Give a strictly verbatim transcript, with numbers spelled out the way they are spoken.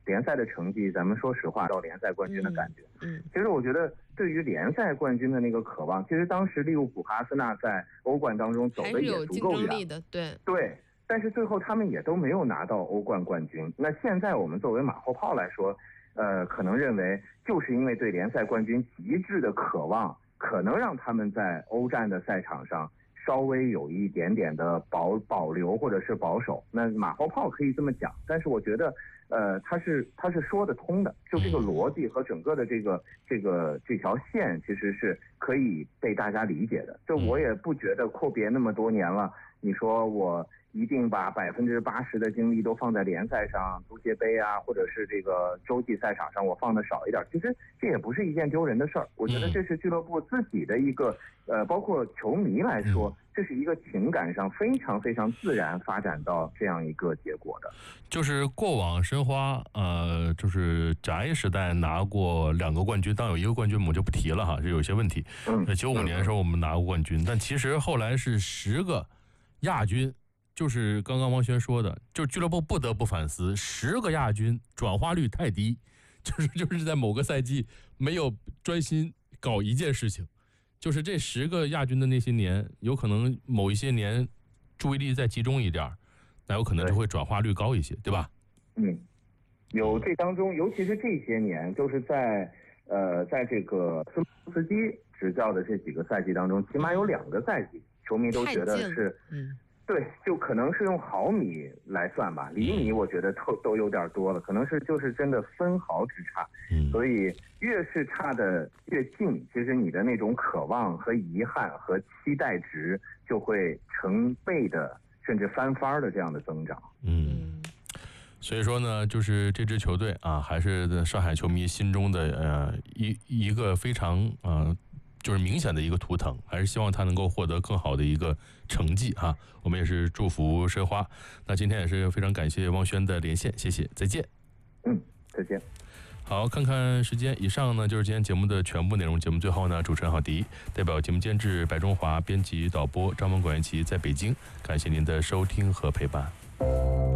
联赛的成绩，咱们说实话到联赛冠军的感觉。 嗯， 其实我觉得对于联赛冠军的那个渴望，其实当时利物浦和阿森纳在欧冠当中走的也足够远的，对对。但是最后他们也都没有拿到欧冠冠军。那现在我们作为马后炮来说，呃，可能认为就是因为对联赛冠军极致的渴望，可能让他们在欧战的赛场上稍微有一点点的保保留或者是保守。那马后炮可以这么讲，但是我觉得，呃，他是他是说得通的，就这个逻辑和整个的这个这个这条线，其实是可以被大家理解的。就我也不觉得阔别那么多年了，你说我一定把百分之八十的精力都放在联赛上，足协杯啊，或者是这个洲际赛场上，我放的少一点。其实这也不是一件丢人的事儿，我觉得这是俱乐部自己的一个，呃，包括球迷来说，这是一个情感上非常非常自然发展到这样一个结果的。 就是过往申花，呃，就是甲 A 时代拿过两个冠军，当有一个冠军我们就不提了哈，这有些问题。嗯，九五年的时候我们拿过冠军，但其实后来是十个亚军。就是刚刚王轩说的，就是俱乐部不得不反思，十个亚军转化率太低，就是就是在某个赛季没有专心搞一件事情，就是这十个亚军的那些年，有可能某一些年注意力再集中一点，那有可能就会转化率高一些， 对, 对吧？ 嗯，有这当中，尤其是这些年，就是在呃，在这个斯莫斯基执教的这几个赛季当中，起码有两个赛季，球迷都觉得是嗯。对，就可能是用毫米来算吧，厘米我觉得都都有点多了，可能是就是真的分毫之差。嗯，所以越是差的越近，其实你的那种渴望和遗憾和期待值就会成倍的甚至翻番的这样的增长。 嗯，所以说呢，就是这支球队啊，还是上海球迷心中的呃一一个非常呃。就是明显的一个图腾，还是希望他能够获得更好的一个成绩啊！我们也是祝福申花。那今天也是非常感谢汪轩的连线，谢谢，再见。 嗯，再见。 好，看看时间，以上呢就是今天节目的全部内容。节目最后呢，主持人郝迪代表节目监制白中华、编辑导播张文管元琪在北京，感谢您的收听和陪伴。